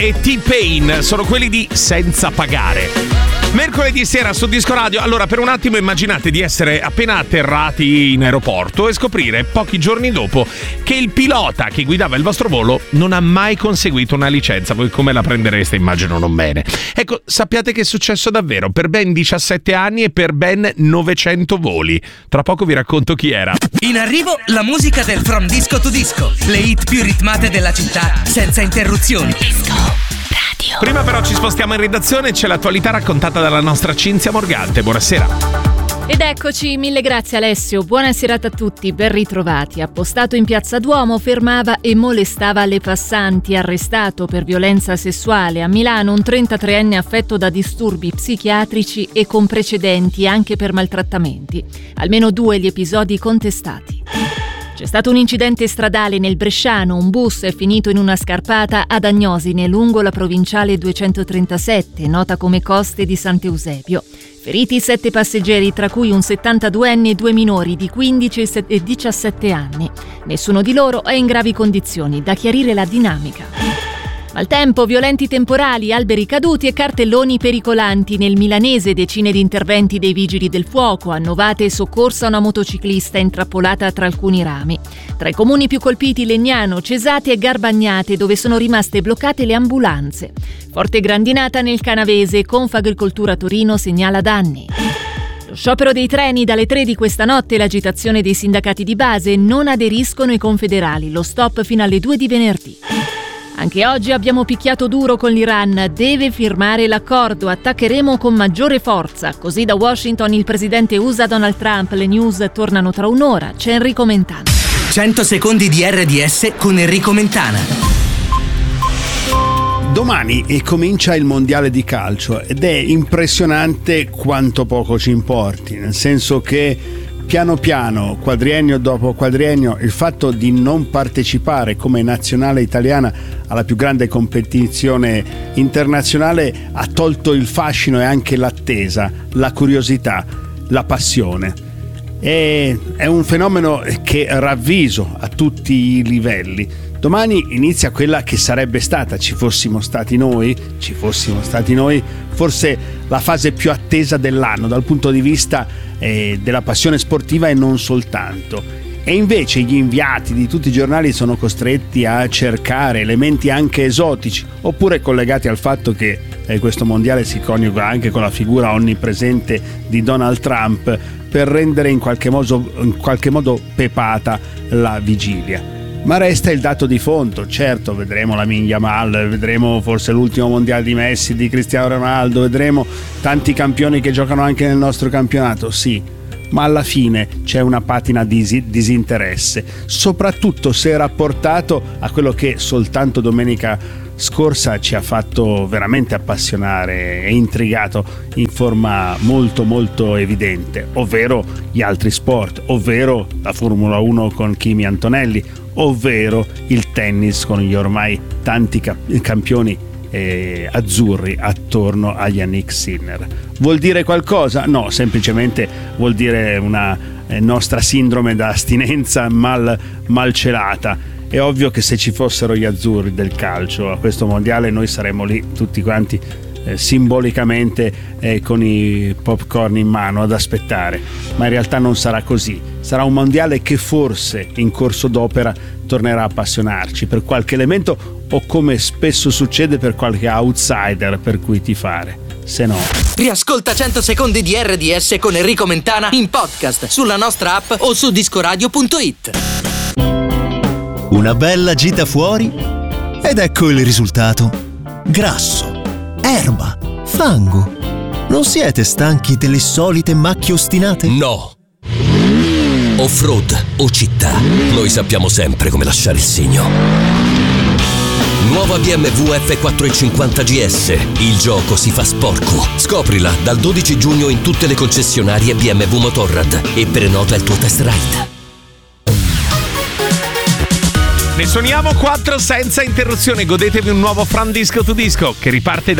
e T-Pain sono quelli di Senza Pagare. Mercoledì sera su Disco Radio. Allora, per un attimo immaginate di essere appena atterrati in aeroporto e scoprire pochi giorni dopo che il pilota che guidava il vostro volo non ha mai conseguito una licenza. Voi come la prendereste? Immagino non bene. Ecco, sappiate che è successo davvero per ben 17 anni e per ben 900 voli. Tra poco vi racconto chi era. In arrivo la musica del From Disco to Disco, le hit più ritmate della città senza interruzioni. Disco Radio. Prima però ci spostiamo in redazione, c'è l'attualità raccontata dalla nostra Cinzia Morgante. Buonasera. Ed eccoci, mille grazie Alessio, buona serata a tutti, ben ritrovati. Appostato in Piazza Duomo, fermava e molestava le passanti, arrestato per violenza sessuale. A Milano un 33enne affetto da disturbi psichiatrici e con precedenti anche per maltrattamenti. Almeno 2 gli episodi contestati. C'è stato un incidente stradale nel Bresciano, un bus è finito in una scarpata ad Agnosine lungo la provinciale 237, nota come Coste di Sant'Eusebio. Feriti 7 passeggeri, tra cui un 72enne e 2 minori di 15 e 17 anni. Nessuno di loro è in gravi condizioni, da chiarire la dinamica. Maltempo, violenti temporali, alberi caduti e cartelloni pericolanti. Nel milanese decine di interventi dei vigili del fuoco, annovate e soccorsa una motociclista intrappolata tra alcuni rami. Tra i comuni più colpiti Legnano, Cesate e Garbagnate, dove sono rimaste bloccate le ambulanze. Forte grandinata nel Canavese, Confagricoltura Torino segnala danni. Lo sciopero dei treni dalle 3 di questa notte, l'agitazione dei sindacati di base, non aderiscono i confederali, lo stop fino alle 2 di venerdì. Anche oggi abbiamo picchiato duro con l'Iran, deve firmare l'accordo, attaccheremo con maggiore forza. Così da Washington il presidente USA Donald Trump, le news tornano tra un'ora, c'è Enrico Mentana. 100 secondi di RDS con Enrico Mentana. Domani comincia il mondiale di calcio ed è impressionante quanto poco ci importi, nel senso che piano piano, quadriennio dopo quadriennio, il fatto di non partecipare come nazionale italiana alla più grande competizione internazionale ha tolto il fascino e anche l'attesa, la curiosità, la passione. È un fenomeno che ravviso a tutti i livelli. Domani inizia quella che sarebbe stata, ci fossimo stati noi, forse la fase più attesa dell'anno dal punto di vista della passione sportiva e non soltanto. E invece gli inviati di tutti i giornali sono costretti a cercare elementi anche esotici, oppure collegati al fatto che questo mondiale si coniuga anche con la figura onnipresente di Donald Trump per rendere in qualche modo pepata la vigilia. Ma resta il dato di fondo, certo, vedremo Lamine Yamal, vedremo forse l'ultimo mondiale di Messi, di Cristiano Ronaldo, vedremo tanti campioni che giocano anche nel nostro campionato, sì, ma alla fine c'è una patina di disinteresse, soprattutto se rapportato a quello che soltanto domenica scorsa ci ha fatto veramente appassionare e intrigato in forma molto molto evidente, ovvero gli altri sport, ovvero la Formula 1 con Kimi Antonelli, ovvero il tennis con gli ormai tanti campioni azzurri attorno a Yannick Sinner. Vuol dire qualcosa? No, semplicemente vuol dire una nostra sindrome da astinenza malcelata. È ovvio che se ci fossero gli azzurri del calcio a questo mondiale noi saremmo lì tutti quanti simbolicamente con i popcorn in mano ad aspettare, ma in realtà non sarà così. Sarà un mondiale che forse in corso d'opera tornerà a appassionarci per qualche elemento o, come spesso succede, per qualche outsider per cui tifare. Se no, riascolta 100 secondi di RDS con Enrico Mentana in podcast sulla nostra app o su discoradio.it. Una bella gita fuori ed ecco il risultato. Grasso, erba, fango. Non siete stanchi delle solite macchie ostinate? No. Off-road o città, noi sappiamo sempre come lasciare il segno. Nuova BMW F450 GS. Il gioco si fa sporco. Scoprila dal 12 giugno in tutte le concessionarie BMW Motorrad e prenota il tuo test ride. Ne suoniamo 4 senza interruzione. Godetevi un nuovo From Disco to Disco che riparte da